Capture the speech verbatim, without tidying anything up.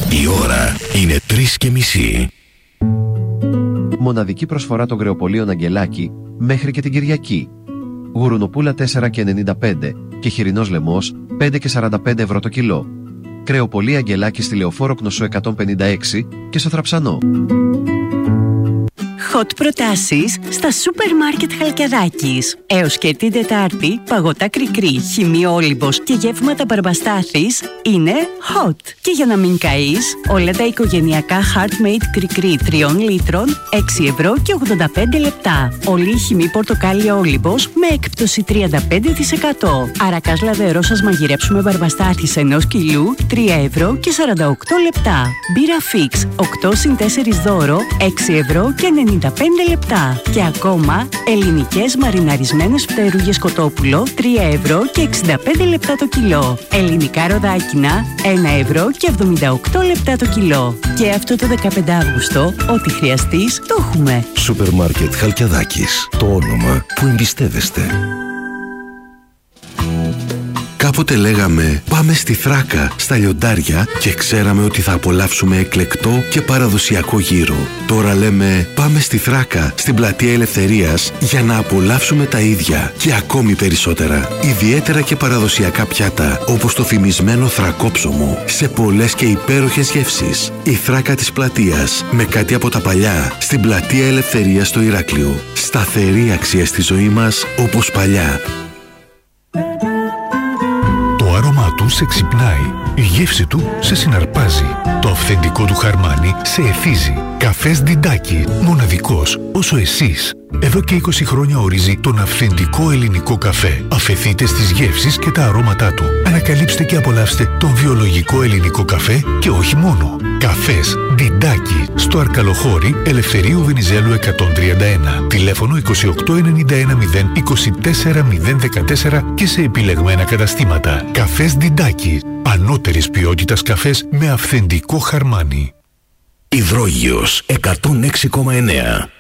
Η ώρα είναι τρεις και μισή. Μοναδική προσφορά των κρεοπολίων Αγγελάκη μέχρι και την Κυριακή. Γουρουνοπούλα τέσσερα και ενενήντα πέντε και χοιρινός λαιμός πέντε και σαράντα πέντε ευρώ το κιλό. Κρεοπολία Αγγελάκη στη Λεωφόρο Κνωσό εκατόν πενήντα έξι και στο Θραψανό. Hot προτάσεις στα σούπερ μάρκετ Χαλκιαδάκης. Έως και την Τετάρτη, παγωτά κρικρί, χυμή Όλυμπος και γεύματα Μπαρμπαστάθης είναι hot. Και για να μην καείς, όλα τα οικογενειακά Heartmade κρικρί τριών λίτρων, έξι ευρώ και ογδόντα πέντε λεπτά. Όλη η χυμή πορτοκάλι Όλυμπος με έκπτωση τριάντα πέντε τοις εκατό. Αρακάς λαδερό σας μαγειρέψουμε Μπαρμπαστάθης ενός κιλού, τρία ευρώ και σαράντα οκτώ λεπτά. Μπύρα Fix, οκτώ συν τέσσερα δώρο, έξι ευρώ και ενενήντα πέντε λεπτά. Και ακόμα ελληνικές μαριναρισμένες φτερούγες κοτόπουλο τρία ευρώ και εξήντα πέντε λεπτά το κιλό. Ελληνικά ροδάκινα ένα ευρώ και εβδομήντα οκτώ λεπτά το κιλό. Και αυτό το δεκαπέντε Αυγούστου, ό,τι χρειαστείς το έχουμε. Σούπερ μάρκετ Χαλκιαδάκης. Το όνομα που εμπιστεύεστε. Κάποτε λέγαμε πάμε στη Θράκα, στα λιοντάρια και ξέραμε ότι θα απολαύσουμε εκλεκτό και παραδοσιακό γύρο. Τώρα λέμε πάμε στη Θράκα, στην Πλατεία Ελευθερίας για να απολαύσουμε τα ίδια και ακόμη περισσότερα. Ιδιαίτερα και παραδοσιακά πιάτα όπως το φημισμένο θρακόψωμο σε πολλές και υπέροχες γεύσεις. Η Θράκα της Πλατείας με κάτι από τα παλιά στην Πλατεία Ελευθερίας στο Ηράκλειο. Σταθερή αξία στη ζωή μας όπως παλιά. Το άρωμά του σε ξυπνάει, η γεύση του σε συναρπάζει, το αυθεντικό του χαρμάνι σε εθίζει. Καφές Διντάκι, μοναδικός όσο εσείς. Εδώ και είκοσι χρόνια ορίζει τον αυθεντικό ελληνικό καφέ. Αφεθείτε στις γεύσεις και τα αρώματά του. Ανακαλύψτε και απολαύστε τον βιολογικό ελληνικό καφέ και όχι μόνο. Καφές Διντάκι, στο Αρκαλοχώρι Ελευθερίου Βενιζέλου εκατόν τριάντα ένα. Τηλέφωνο είκοσι οκτώ ενενήντα ένα μηδέν είκοσι τέσσερα μηδέν δεκατέσσερα και σε επιλεγμένα καταστήματα. Καφές Διντάκι, ανώτερης ποιότητας καφές με αυθεντικό χαρμάνι. Υδρόγειος εκατόν έξι κόμμα εννέα.